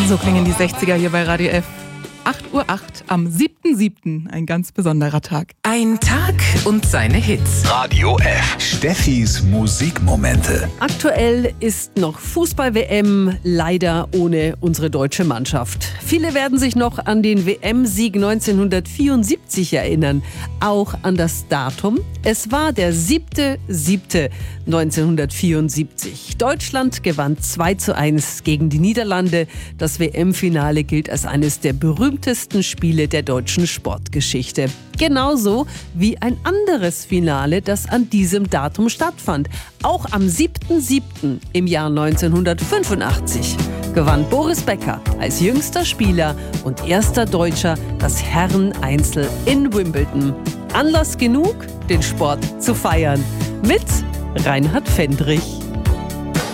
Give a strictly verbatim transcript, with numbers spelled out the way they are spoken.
So klingen die sechziger hier bei Radio F. acht Uhr acht am siebten siebten Ein ganz besonderer Tag. Ein Tag und seine Hits. Radio F. Steffis Musikmomente. Aktuell ist noch Fußball-W M, leider ohne unsere deutsche Mannschaft. Viele werden sich noch an den W M-Sieg neunzehnhundertvierundsiebzig erinnern, auch an das Datum. Es war der siebte siebte neunzehnhundertvierundsiebzig. Deutschland gewann zwei zu eins gegen die Niederlande. Das W M-Finale gilt als eines der berühmtesten Spiele der deutschen Sportgeschichte. Genauso wie ein anderes Finale, das an diesem Datum stattfand. Auch am siebten siebten im Jahr neunzehnhundertfünfundachtzig gewann Boris Becker als jüngster Spieler und erster Deutscher das Herren-Einzel in Wimbledon. Anlass genug, den Sport zu feiern. Mit Reinhard Fendrich.